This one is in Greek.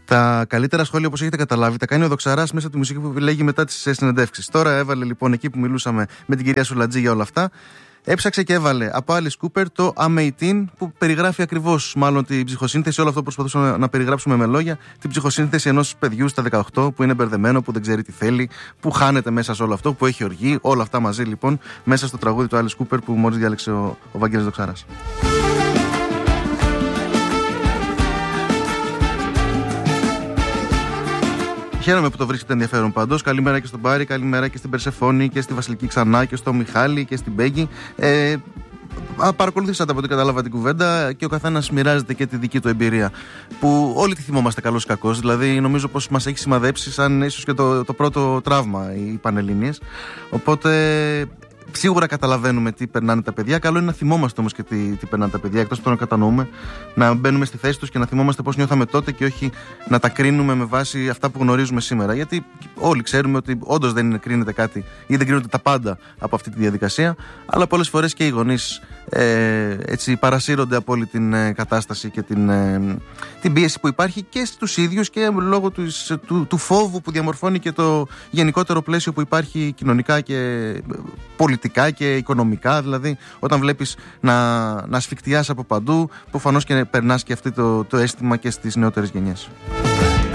Τα καλύτερα σχόλια, όπως έχετε καταλάβει, τα κάνει ο Δοξαράς μέσα από τη μουσική που λέγει μετά τις συνεντεύξεις. Τώρα έβαλε λοιπόν εκεί που μιλούσαμε με την κυρία Σουλατζή για όλα αυτά. Έψαξε και έβαλε από Alice Cooper το I'm 18, που περιγράφει ακριβώς μάλλον την ψυχοσύνθεση, όλο αυτό που προσπαθούσαμε να περιγράψουμε με λόγια, την ψυχοσύνθεση ενός παιδιού στα 18 που είναι μπερδεμένο, που δεν ξέρει τι θέλει, που χάνεται μέσα σε όλο αυτό, που έχει οργή. Όλα αυτά μαζί λοιπόν μέσα στο τραγούδι του Alice Cooper που μόλις διάλεξε ο Βαγγέλης Δοξαράς. Χαίρομαι που το βρίσκεται ενδιαφέρον πάντως. Καλημέρα και στον Πάρη, καλημέρα και στην Περσεφόνη και στη Βασιλική ξανά και στο Μιχάλη και στην Πέγγι. Παρακολουθήσατε από ό,τι κατάλαβα την κουβέντα και ο καθένας μοιράζεται και τη δική του εμπειρία. Που όλοι τη θυμόμαστε καλώς ή κακώς. Δηλαδή, νομίζω πως μας έχει σημαδέψει σαν ίσως και το πρώτο τραύμα οι Πανελλήνιες. Οπότε. Σίγουρα καταλαβαίνουμε τι περνάνε τα παιδιά. Καλό είναι να θυμόμαστε όμως και τι περνάνε τα παιδιά, εκτός από το να κατανοούμε, να μπαίνουμε στη θέση τους και να θυμόμαστε πώς νιώθαμε τότε και όχι να τα κρίνουμε με βάση αυτά που γνωρίζουμε σήμερα. Γιατί όλοι ξέρουμε ότι όντως δεν κρίνεται κάτι ή δεν κρίνονται τα πάντα από αυτή τη διαδικασία, αλλά πολλές φορές και οι γονείς έτσι παρασύρονται από όλη την κατάσταση και την πίεση που υπάρχει και στους ίδιους και λόγω του φόβου που διαμορφώνει και το γενικότερο πλαίσιο που υπάρχει κοινωνικά και πολιτικά και οικονομικά. Δηλαδή, όταν βλέπεις να ασφικτιάς από παντού, προφανώς και περνάς και αυτό το αίσθημα και στις νεότερες γενιές.